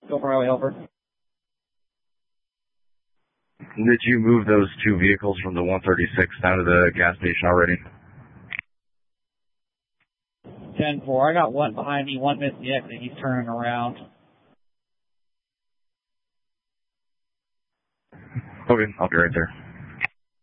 Go for highway, over. Did you move those two vehicles from the 136 down to the gas station already? 10-4. I got one behind me, one missed the exit. He's turning around. Okay, I'll be right there.